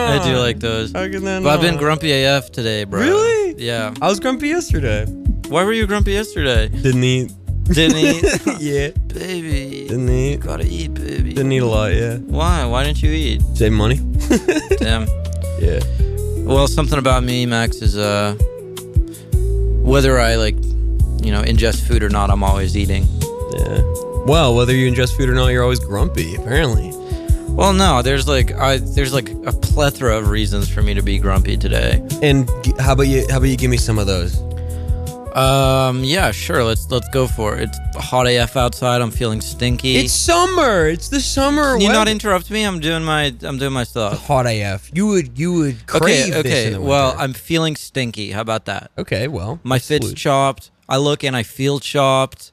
not? I do like those. How can that But I've been not? grumpy AF today, bro. Really? Yeah. I was grumpy yesterday. Why were you grumpy yesterday? Didn't eat. Didn't eat? Yeah. Baby. Didn't eat. Gotta eat, baby. Didn't eat a lot, yeah. Why? Why didn't you eat? Save money. Damn. Yeah. Well, something about me, Max, is whether I ingest food or not, I'm always eating. Yeah. Well, whether you ingest food or not, you're always grumpy, apparently. Well, no, there's a plethora of reasons for me to be grumpy today. And how about you give me some of those? Yeah, sure. Let's go for it. It's hot AF outside. I'm feeling stinky. It's summer. It's the summer. Can you weather. not interrupt me? I'm doing my stuff. Hot AF. You would crave this Okay. in the Well, winter. I'm feeling stinky. How about that? Okay, well. My fit's salute. chopped. I look and I feel chopped.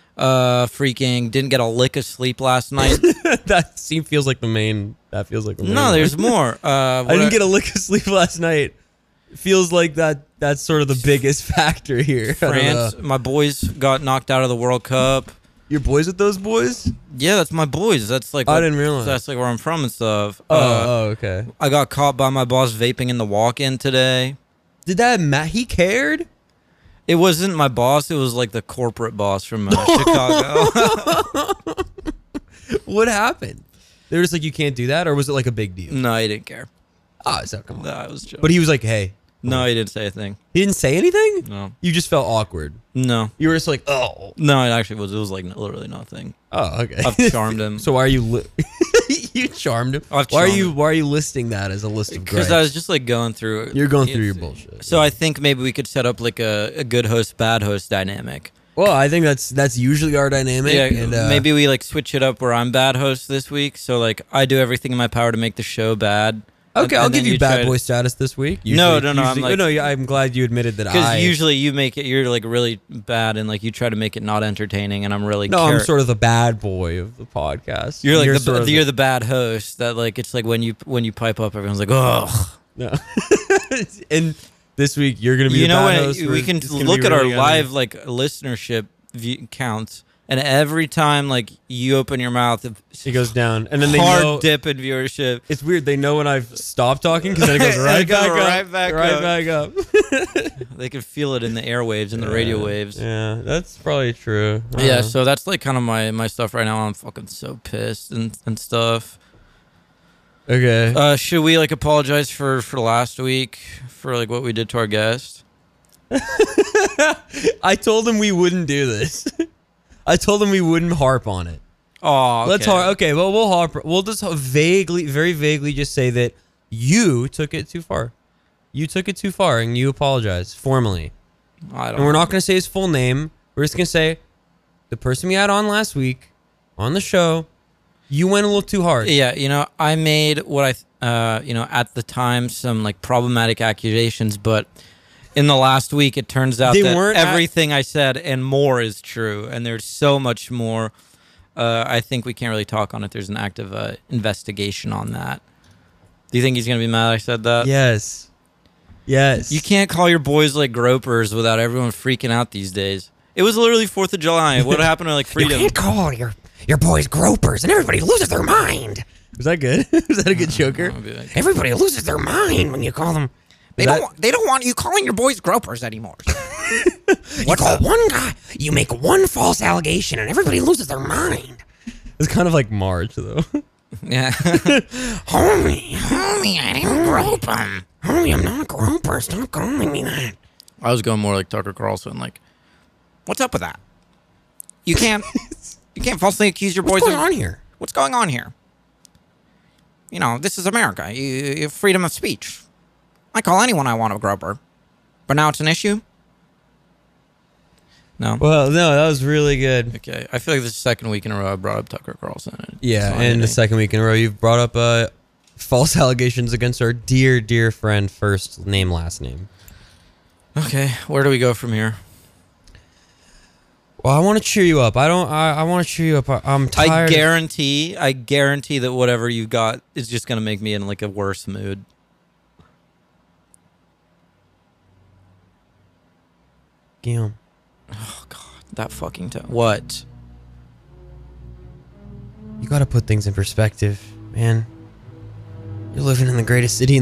Freaking didn't get a lick of sleep last night. That feels like the main. No, there's more. I didn't get a lick of sleep last night. Feels like that's sort of the biggest factor here. France. My boys got knocked out of the World Cup. Your boys with those boys? Yeah, that's my boys. That's like I didn't realize. That's like where I'm from and stuff. Okay. I got caught by my boss vaping in the walk-in today. Did that he cared? It wasn't my boss. It was like the corporate boss from Chicago. What happened? They were just like, you can't do that, or was it like a big deal? No, he didn't care. Oh, so come on. No, I was joking. But he was like, hey. No, he didn't say a thing. He didn't say anything? No. You just felt awkward. No. You were just like, oh. No, it actually was. It was like literally nothing. Oh, okay. I've charmed him. So why are you you charmed him? I've why charmed are you listing that as a list of Because gripes? I was just like going through it. You're going through your bullshit. So I think maybe we could set up like a good host, bad host dynamic. Well, I think that's usually our dynamic. Yeah, and, maybe we like switch it up where I'm bad host this week. So like I do everything in my power to make the show bad. Okay, and I'll then give you try bad to- boy status this week. No, Usually- I'm like- no, I'm glad you admitted that Because usually you make it, you're like really bad, and like you try to make it not entertaining, and I'm really I'm sort of the bad boy of the podcast. You're like sort of you're the bad host that like it's like when you pipe up, everyone's like, oh. no. And this week you're gonna be You the know bad what? host. We can It's gonna look be at our really live like listenership counts, and every time like you open your mouth, it goes down, and then they hard know dip in viewership. it's weird. They know when I've stopped talking because then it goes right It goes back up, right back up. back up. They can feel it in the airwaves and the radio waves. Yeah, that's probably true. Yeah, so that's like kind of my stuff right now. I'm fucking so pissed and stuff. Okay. Should we like apologize for last week for like what we did to our guest? I told him we wouldn't do this. I told him we wouldn't harp on it. Oh, okay. Let's harp. Okay, well we'll harp. We'll just very vaguely just say that you took it too far. You took it too far, and you apologize formally. I don't. And we're not going to say his full name. We're just going to say the person we had on last week on the show. You went a little too hard. Yeah, I made what at the time some like problematic accusations, but in the last week it turns out They that weren't everything I said and more is true, and there's so much more. I think we can't really talk on it. There's an active investigation on that. Do you think he's gonna be mad I said that? Yes. You can't call your boys like gropers without everyone freaking out these days. It was literally 4th of July. What happened to like freedom? You can't call your boys gropers, and everybody loses their mind. Was that good? Was that a good joker? I'll be like, Everybody loses their mind when you call them. They That- don't want you calling your boys gropers anymore. You call one guy, you make one false allegation, and everybody loses their mind. It's kind of like Marge, though. yeah. Homie, I didn't grope him. Homie, I'm not a groper. Stop calling me that. I was going more like Tucker Carlson, like, what's up with that? You can't falsely accuse your boys What's going of on here? what's going on here. This is America. You have freedom of speech. I call anyone I want a groper, but now it's an issue. No. Well, no, that was really good. Okay. I feel like this is the second week in a row I brought up Tucker Carlson. Yeah, It's not and the hitting. second week in a row, you've brought up false allegations against our dear, dear friend, first name, last name. Okay. Where do we go from here? Well, I want to cheer you up. I want to cheer you up. I'm tired. I guarantee that whatever you got is just gonna make me in like a worse mood. Guillaume. Oh God, that fucking time. What? You got to put things in perspective, man. You're living in the greatest city in